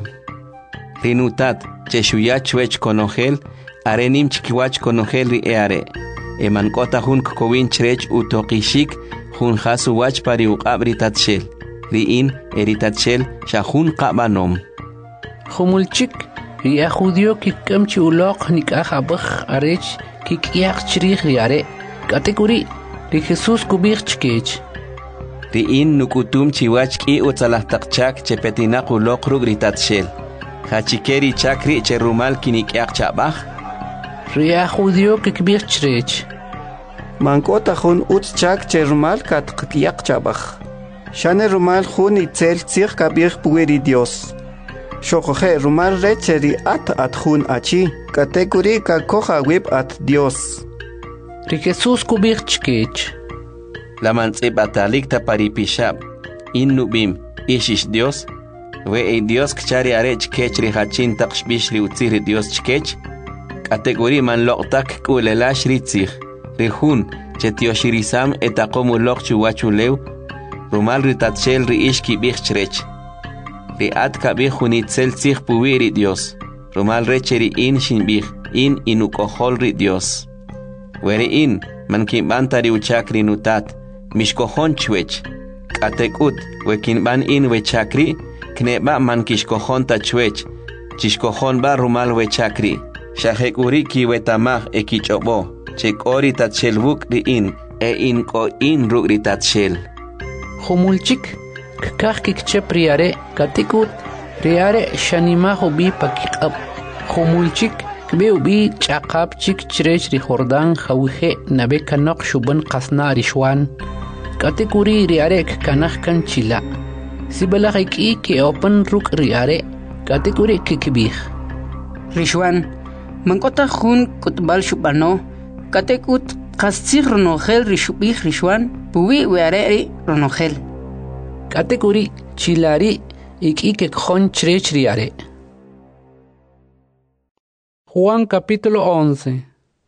Ri nutat cheshuyach wech konogel. Arenim chikiwach konogel ri eare. Eman kota hun kokowin chrech utokishik hun hasu wach pari uqab ritatshel. Riin eritatshel shahun qabanom. Humulchik ri a judio kikamchi uloq nikah abakh arech kikiaq chrich riare. Kategori ri Jesús kubich chkech. Riin nukutum chiwach ki utsalahtakchak chepetinaq uloq rug ritatshel. Hachikeri chakri cherumal kinikiaq chabach. Ria judio kikbich chrech. Mankota hun utchak cherumal katqiyak chabach. Shane rumal hun itzel tsir kabir pueri Dios. Shokoje rumal recheri at at hun achi. Kategori kakoja web at Dios. Ri Jesús kubich chkech. La mantzib atalik taparipishab. In nubim ishish Dios. We e Dios kchari arech kech ri hachin taqshbish li utzir Dios chkech. Kategori man loqtak kulelash ritzig. Rihun chetioshirisam etakomu loq chuwachulew. Rumal ritatshel ri ishki bich chrech. Ri at kabih hunitzel tzig puwiri Dios. Rumal recheri in shinbih in inukohol ri Dios. Weri in man kimbanta ri uchakri nutat. Mishkohon chwech. Katekut wekinban in wechakri. Kneba man kishkohon ta chwech. Chishkohon ba rumal wechakri. Shahek uri ki wetamah e kichobo. Chek ori tatshel wuk ri in. E in ko in ruk ri tatshel. Humulchik kkah kikchep riare katikut riare shanima hobi pakikab. Humulchik kbe ubi chaqab chik chrech ri Jordan khawhe nabe kanok shuban qasna rishwan. Katikuri riare kanakh kan chila. Sibalak iki ke open ruk riare katikuri kikbih. Rishwan mankota hun kutbal shubano katekut qastsig ronogel rishubih rishwan puwi weare ronogel. Kategori chilari iki que khon chrech riare. Juan capítulo once.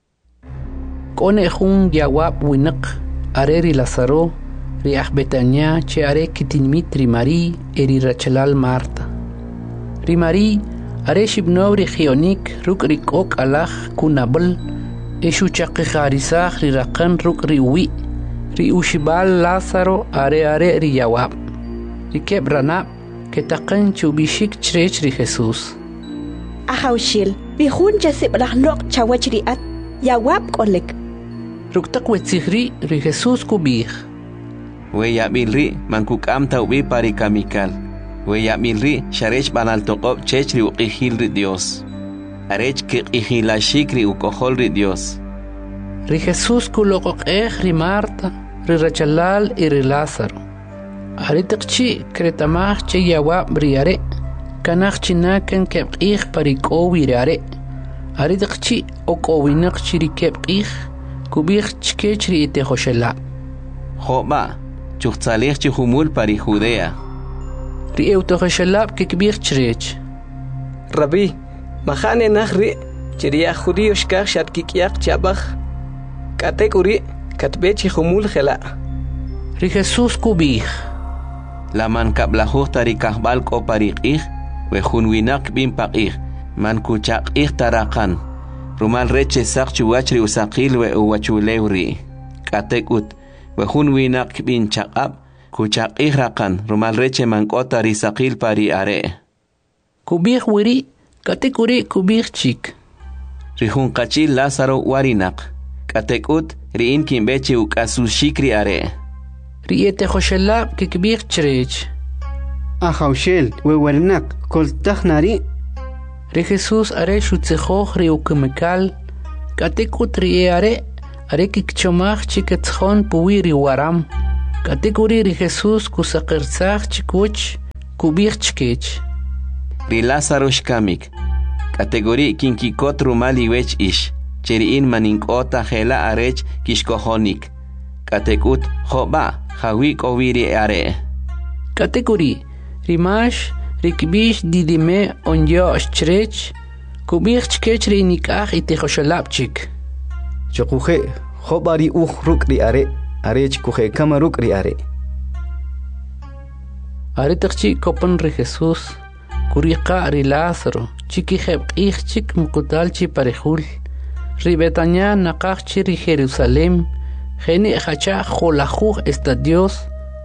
Kone jun yawab winak areri Lazaro riach Betania che are kitinmit rimari eri Rachelal Marta. Rimari are shibnov regionik ruk rikok alach kunabel eshu chaqikharisach rirakan ruk riwi ri ushibal Lázaro are are ri yawab rikeb ranab ketaqan chubishik chrech ri Jesús. Ahawshil ri hun jasib rahnok chawach ri at yawab kolek. Ruktak wetzihri ri Jesús kubih. We yabilri mankuk am taubi pari kamikal. We yabilri sharech banal toqob chech ri uqihil ri Dios. Arech ki qihilashik ri ukohol ri Dios. Ri Jesús kulokok eh ri Marta ri Rachelal y ri Lázaro. Aritakchi kretamach che yawab riare. Kanach chinaken kebqih parikowi riare. Aritakchi okowinak chirikebqih. Kubih chkech ri ite hoshela. Joba, chuchtzalech chihumul pari Judea. Ri eutohoshelab kikbih chrech. Rabbi, mahane nahri chiriya judío shkach shat kikiak chabach. Kategori katbe chihumul khela. Ri Jesús kubih. La man kablahuh tari kahbal ko pariqih. We hunwinak bin paqih. Man kuchaqih tarakan. Rumal reche sak chuwachri usaqil we uwachulewri. Katekut we hunwinak bin chaqab kuchaqih raqan rumal reche mankota risaqil pari are. Kubih wiri katekuri kubih chik. Rihun qachil Lázaro warinak. Katekut riin kimbechi ukasushikri are. Riete khoshelab kikbih chrech. Ahawshel we warinak koltakh nari. Ri Jesús are shutzekhokh ri ukmekal katekut ri are Areki kchomach chiketjon puwiri waram. Kategori ri Jesús kusakirsach chikuch kubich chkech. Ri Lázaro shkamik. Kategori kinkikot rumali wech ish. Cheriin maninkota hela arech kishkohonik. Katekut hoba hawik oviri are. Kategori rimash rikbish didime onyo chrech kubich chkech ri nikach itihoshalapchik. Chokuje hobari uj ruk ri are arech kuje kamaruk ri are. Are takchi kopan ri Jesús kuriqa ri Lázaro chiki heb chik mukutalchi parejul ri Betania naqachchi ri Jerusalem geni hacha kholajuj estadios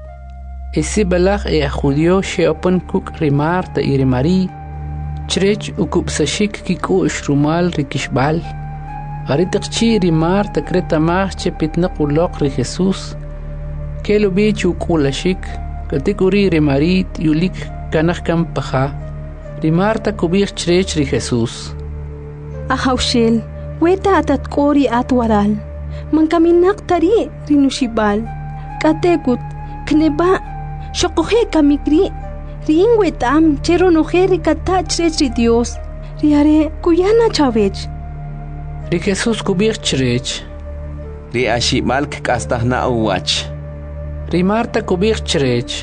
esi balaj e judío sheopan kuk ri Marta y ri Mari chrech ukupsashik kikush rumal ri kishbal. Are takchi ri Marta kreta mach pitnaq uloq ri Jesús kelo bichu kulashik kategori ri Mari yulik kanaj kam paja. Ri Marta kubich chrech ri Jesús. Ahawshel, weta atat kori at waral. Man kaminak tari rinushibal. Katekut, kneba, shokohe kamikri. Rin wetam, chero noje ri kata chrech ri Dios. Ri are kuyana chavech. Ri Jesús kubich chrech. Ri ashimalk kastahna uwach. Ri Marta kubich chrech.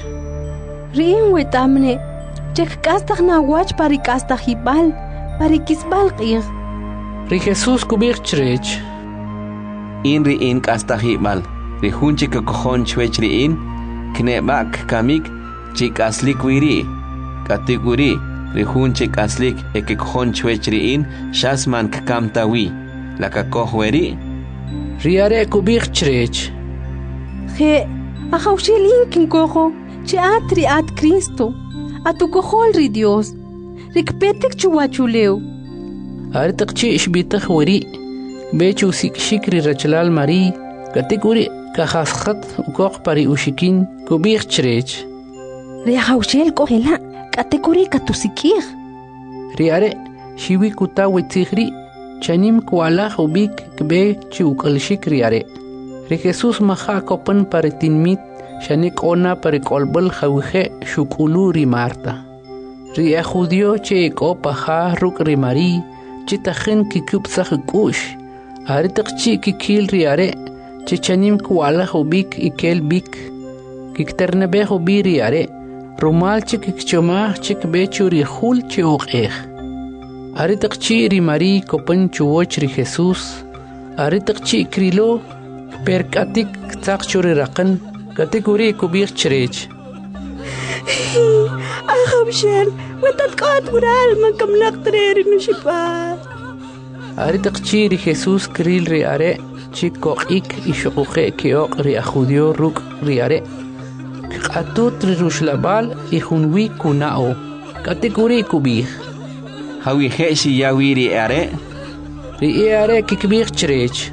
Rin wetamne. Chek kastah na wach pari kastah hibal, pari kisbal qir. Ri Jesús kubich chrech. In ri in kastah hibal, ri hunchi kakohon chwech ri in, knebak kamik, chik aslik wiri, kategori, ri hunchi aslik ekikohon chwech ri in, shasman kakamtawi, la kakohweri. Ri are kubich chrech. He, ahawshilin kinkoho, che atri at Cristo. Atukohol ri Dios. Rikpetek chuwachuleu. Are takchi ishbitah wari. Bechu sik shikri rachlal Mari. Kategori kahashat ukok pari ushikin kubich chrech. Ri hawshel kohela. Kategori katusikir. Ri are shiwi kuta wetihri. Chanim kuala ubik kbe chukal ri are. Ri Jesús maha kopan pari tinmit. Shanik ona pari kolbal khawje shukulu ri Marta. Ri judío che ko paha ruk ri Mari, che takhin kikup sakhkush. Are takchi kikil ri are, che chanim kuala hubik ikel bik. Kikterne be hubiri are, rumal che kikchoma che kbechu ri khul che uqeh. Are takchi ri Mari kopan chuoch ri Jesús. Are takchi krilo perkatik tsakchuri raqan. Kategori kubich chrech. Ahawshel, wetat qat mural man kamlaq treri nushipal. Are takchi ri Jesús kril ri are chiko ik ishuqe kiok ri judío ruk ri are. Qatut ri rushlabal i hunwi kunao. Kategori kubich. Hawi heshi yawi ri are. Ri are kikbich chrech.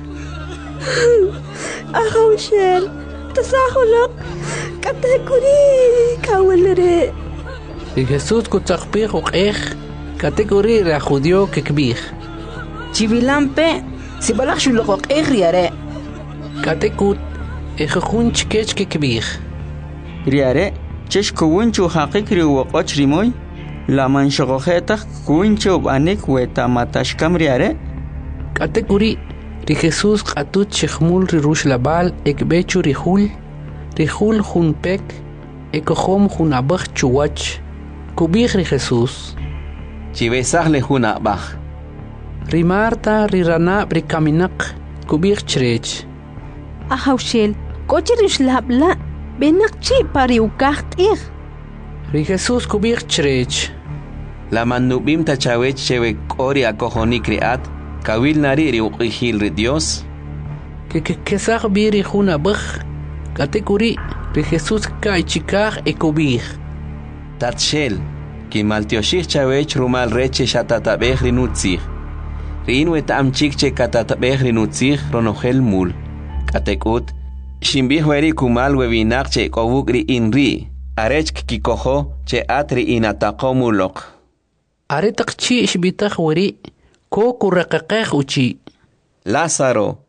Ahawshel. Tasahulok kategori kawalere. Ri Jesús kutzakpich uqeh kategori ra judío kikbich. Chivilampe sibalach shulok uqeh riare. Katekut ejjun chkech kikbich. Riare chesh kuwinchu haqiq ri waqoch rimoy la manshoghetach kuwinchu banik weta matashkam riare. Kategori ri Jesús qatut chkhmul ri rush labal ekbechu ri hul ri hul jun pek ekohom jun abach chuwach kubich ri Jesús chibesaj le jun abach ri Marta ri rana ri kaminak kubich chrech ahawshel kochi ri shlabla benak chi pari ukaht ir ri Jesús kubich chrech la manubim tachawech chewe kori akohonik riat Kawil nari ri uqihil ri Dios. Que que que sag biri juna bach. Kategori ri Jesús kai chikar ekobir. Tatshel ki maltioshich chawech rumal reche shatatabeh ri nutzir. Rin wet am chikche katatabeh ri nutzir ronohel mul. Katekut shimbih weri kumal webinak che kobuk ri inri. Arech kikoho che atri inatakomulok. Are takchi ishbitah weri. Ko kuraqaqaq uchi. Lázaro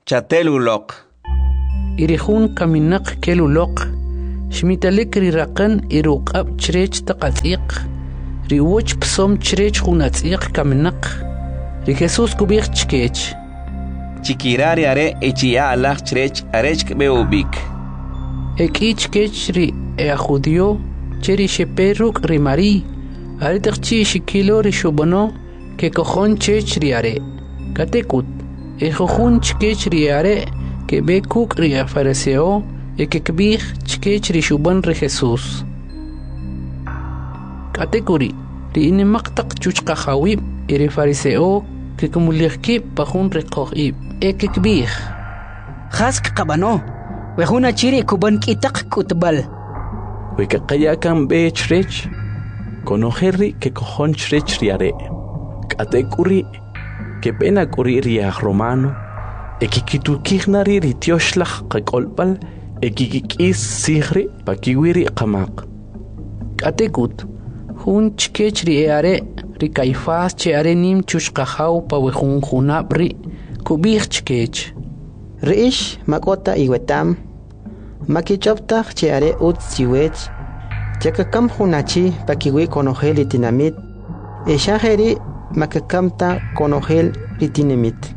chatelulok. Irihun kaminak kelulok. Shmitalik riraqan iruqab chrech taqatiq. Riwoch psom chrech hunatiq kaminak. Ri Jesus kubich chkech. Chikirari are echia alach chrech arech beubik. Ekich kechri e a judio cheri sheperuk rimari. Aritchi shikilo rishobono que cojon chechriare. Katekut. E jojun chkechriare que bekuk ria fariseo e que kbih chkechri shubon ri Jesus. Katekuri. Ri ini maqtaq chuchqa khawib iri fariseo que kumulirki pajun riqoqib. E que kbih. Khask qabano. Wehuna chiri kuban kitak kutbal. Wekaqaya kan be chrech. Conojerri que cojon chrech riare. Katekuri que pena kuri riach romano. Ekikitukirnari ritioslach qakolpal. Ekikikis sigri pakiwiri qamaq. Katekut. Hun chkechri eare rikaifas che are nim chushqahaw pa wehun hunabri kubih chkech. Riish makota iwetam. Makichoptach che are ut siwech. Chakakam hunachi pakiwi konogel itinamit. Eshaheri makakamta konogel itinamit.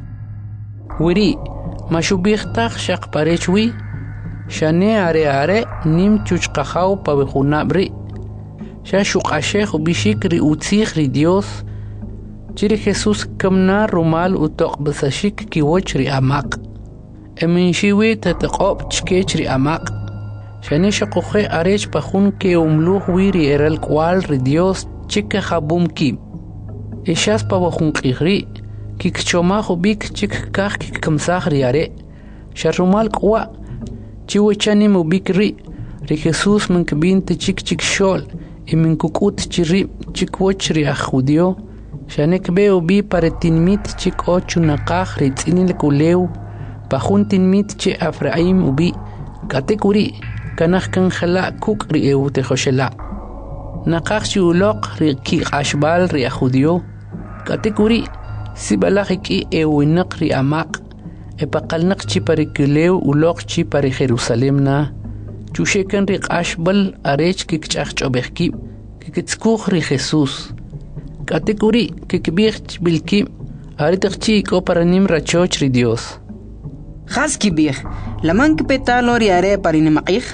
Wiri mashubihtaj shaqparechwi. Shane are are nim chushqahaw pa wehunabri. Shashuqasheh ubishikri utsikhri Dios. Chiri Jesus kamna rumal utoq basashik kiwochri amaq. Emin shiwi tataqob chkechri amaq. Shane shaqoje arech pajun ke umluh wiri eral kwal ri Dios chike jabum ki. Eshas pa wajun qigri kikchoma hubik chik kah kikkamsahri are. Sharumal kwa chiwechani mubikri ri Jesus mankbinte chik chik shol. Emin kukut chiri chikwochri ajudio. Shanek beo bi para tinmit chik ochu naqaj ritzinil kuleu. Pajun tinmit che Afraim ubi. Katekuri kanaj kan jala kuk ri eu tejoshela. Naqaj chi uloq ri ki ashbal ri ajudio. Katekuri sibalaj ki eu inaq ri amaq. Epaqalnaq chi pari kuleu uloq chi pari Jerusalem na. Chushekan ri ashbal arech kikchach chobekki. Kikitskuj ri Jesus. Katekuri kikbich bilki. Aritakchi ko paranim rachoch ri Dios. Khaski bih, laman kpetalo riare parinimaqih.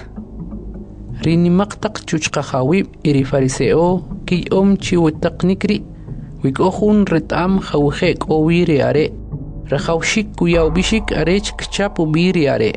Rinimaqtaq chuchqahawi iri fariseo ki om chiwtaqnikri. Wikohun retam khawje ko wiri are. Rakhawshik kuyaubishik arech kchapu biri are.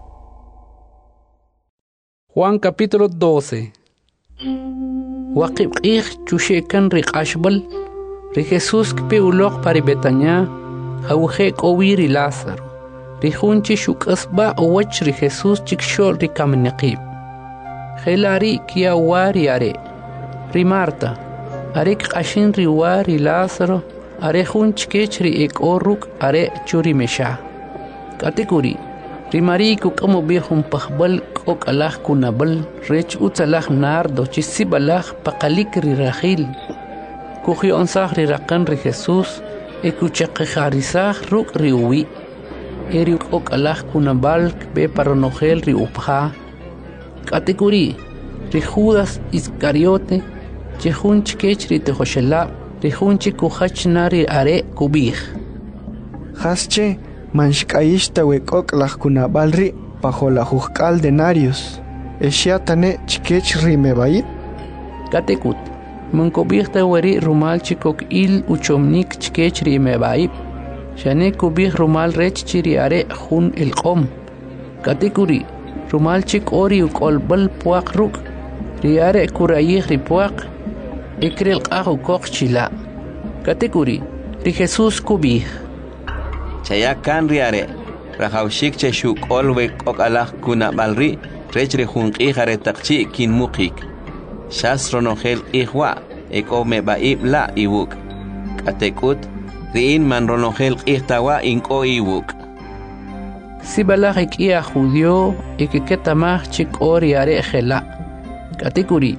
Juan capítulo doce. Waqib qih chushekan ri qashbal. Ri Jesus kpe uloq pari Betania. Khawje ko wiri Lázaro. Rihunchi shukasba owach ri Jesus chikshol ri kamnaqib. Khelari kia wari are. Ri Marta. Are qashin ri wari Lázaro. Are hunch kech ri ek oruk are churi mesha. Katekuri. Ri Mari kukamo bihum pahbal kok alah kunabal. Rech utsalah nardo chisibalah pakalik ri Rahil. Kuhi onsah ri raqan ri Jesus. Ekuchaqeharisah ruk ri uwi. Eri ok alah kunabal be paronogel ri upha. Katekuri ri Judas Iscariote chehunch kech ri tejoshela ri hunchi kuhach nari are kubih. Hasche manshkaishta wekok lah kunabal ri pajola juzkal denarios. Eshiatane chkech ri mebaib. Katekut mankobihta weri rumal chikok il uchomnik chkech ri mebaib. Shane kubih rumal rech chiri are hun el qom. Katekuri rumal chik ori ukolbal puak ruk. Riare kurayih ri puak. Ikril qahu kok chila. Katekuri ri Jesus kubih. Chayakan riare. Rahawshik che shuk olwe kok alah kuna balri. Rech ri hun qihare taqchi kin mukik. Shas ronogel ihwa. Eko mebaib la iwuk. Katekut Rin man ronogel ihtawa inko iwuk. Sibalajik ia judio ikiketamah chik ori are jela. Katekuri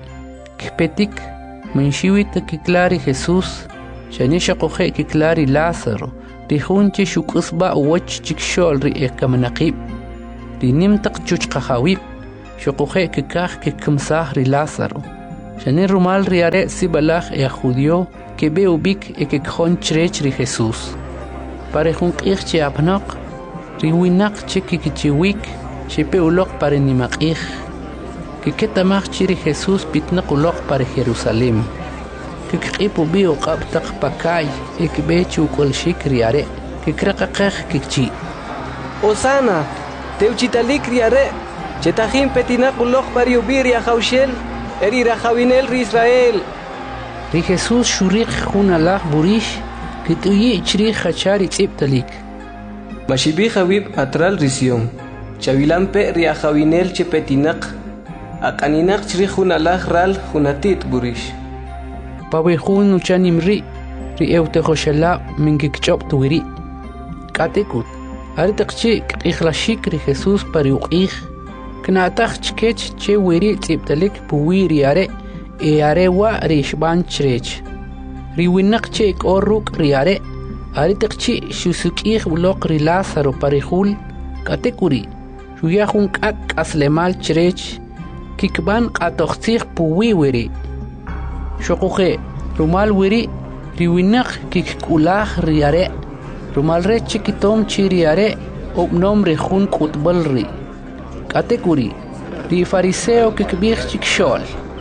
kpetik menshiwit kiklari Jesus. Shanisha koje kiklari Lázaro. rihunche shuk'usba uwach chikshol ri ekamanaqib ri nimtaq chuchqajawib shuquje kikaj kikmsaj ri Lázaro shane rumal ri are sibalaj e judío que be ubik e kikjon chrech ri Jesús pare jun q'ij che apnaq ri winaq che kikichiwik shepe uloq pare nimaq'ij kiketamaj chi ri Jesús pitnaq uloq pare Jerusalén kikqipu bi uqabtaq pakay ekbe chukol shikriare kikraqaqaj kikchi Osana teuchitalik riare chetajin petinaq uloq pare ubiri ajawshel eri rajawinel ri Israel ri Jesús shuriq junalaj burish kituyi chri khachari tsiptalik mashibi jawib atral risión chavilampe ri ajawinel chepetinaq aqaninaq chri junalaj ral junatit burish pawejun uchanimri ri eutejoshala mingikchop tuwiri katekut artaqchi q'ijlashik ri Jesús pariuq'ij knataj chkech che wiri tsiptalik puwiri are e arewa ri shban chrech ri winaq che korruk ri are artaqchi shusuk'ij uloq ri Lázaro parihul katekuri shuyajun k'ak aslemal chrech kikban qatoqtzij puwiwiri shoquje rumal wiri ri winaq kikulaj ri are rumal re chikitom chiri are obnom ri jun qutbal ri katekuri ri fariseo kikbij chikshol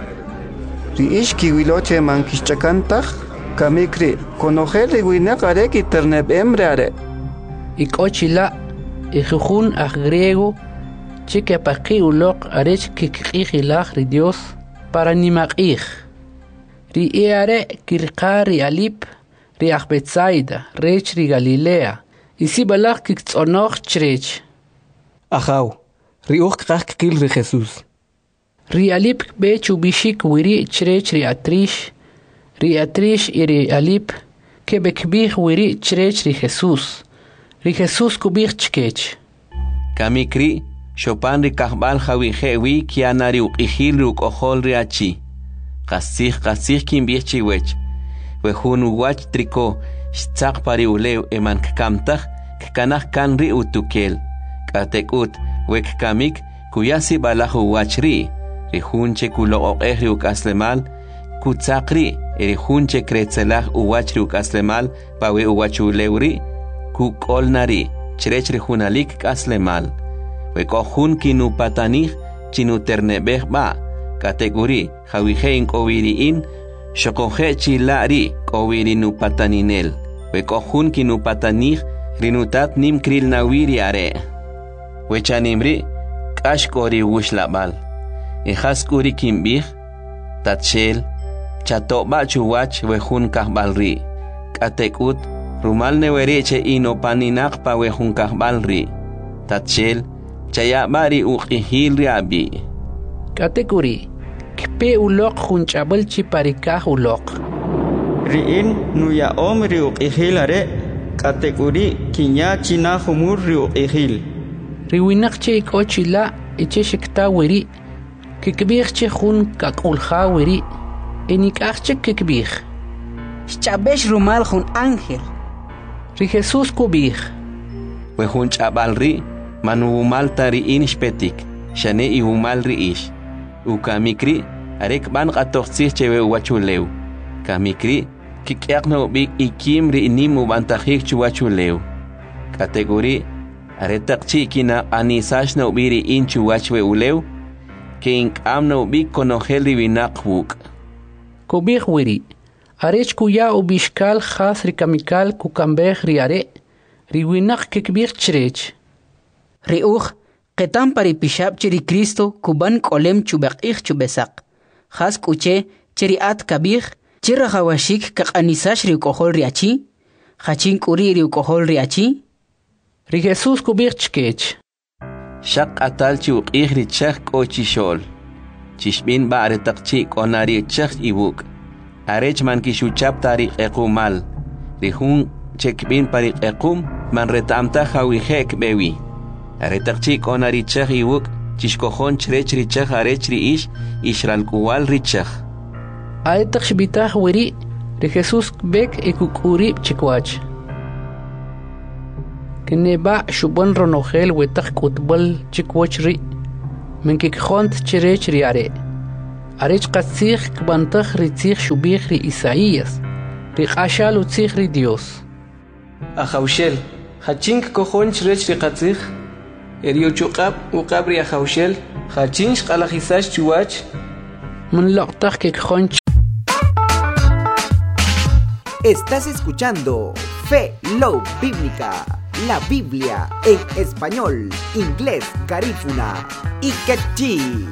ri ish kiwiloche mankishchakantaj kamikri konoje ri winaq are kiterneb emre are ikochila ijujun aj griego chikapaqi uloq arech kikqijilaj ri Dios para nimaq'ij ri eare kirqari alip ri Betsaida rech ri Galilea isibalaj kiktzonoj chrech ajaw ri uq qaj kil ri Jesús ri alip be chubishik wiri chrech ri atrish ri atrish iri alip ke bekbij wiri chrech ri Jesús ri Jesús kubij chkech kamikri shopan ri kahbal jawijewi kianari uqijil ri uqojol ri achi qasij qasij kimbij chiwech wejun uwach triko xtzaq pari ulew eman kkamtaj kkanaj kan ri utukel k'atek'ut wek kamik kuyasi balaj uwach ri ri junche kuloq'ej ri uk'aslemal kutzaq ri ri junche kretzelaj uwach ri uk'aslemal pawe uwach ulew ri kuk'olnari chrech ri junalik k'aslemal wek'ojun kinupatanij chinuterneb'ej b'a kategori jawije ink'owiri'in xoqoje chila'ri k'owiri nupataninel wek'ojun kinupatanij rinutat nim kril nawiri are wechanimri k'ax k'ori wuxlab'al ejas k'uri kimb'ij tatxel chato'b'a chuwach wejun kajb'al ri k'atek'ut rumal neweri che inopaninaq pa wejun kajb'al ri tatxel chayab'a ri uq'ijil ri abi katekuri kpe uloq junch'ab'al chi parikaj uloq ri'in nuyaom ri uq'ijil are katekuri kinya china jumur ri uq'ijil ri winaq che ik'ochila iche shikta wiri kikbij che jun kak'ulja wiri enik'aj che kikbij xch'abex rumal jun ángel ri Jesús kubij wejun ch'ab'al ri manuumal tari'in xpetik xane iumal ri'ix ukamikri arek ban qatoqtzij chewe uwachulew kamikri kik'yaq nob'ik ikim ri'nim ubantajik chuwachulew kategori aretaqchi kina anisax nob'i ri'in chuwachwe ulew ke ink'am nob'ik konojel riwinaq wuk' kubij wiri arech kuya ubixkal jas rikamikal kukambej ri are riwinaq kikbij chrech ri uj qetam pari pishab chiri Cristo kuban k'olem chubaq'ij chubesaq jas k'uche chiri at kabij chira jawashik kaq'anisax ri uk'ojol ri achi jachin k'uri ri uk'ojol ri achi ri Jesús kubij chkech xaq q'atal chi uq'ij ri chej k'o chixol chixb'in b'a aretaqchi k'onari chej iwuk' arech man kixuchap ta ri q'equmal ri jun chekb'in pa ri q'equm man reta'amtaj jawije k'bewi aretaqchi k'onari chej iwuk' chixkojon chrech ri chej arech ri ix ixralk'uwal ri chej aretaq xbitaj wiri ri Jesús bek ikuk'urib chikwach Kneba shubon ronogel wetak kutbol chikwochri. Menkik khont chirech riare. Arech qatsich kbantach ritzich shubich ri Isaías. Ri qashal utzich ri Dios. Ahaushel, hachink kojon chirech ri qatzich. Erio chuqab uqab ri ahaushel, hachinch qalajisash chuwach. Mun loqtach ke khonch. Estás escuchando Fe Low Bíblica, la Biblia en español, inglés, garífuna y quechí.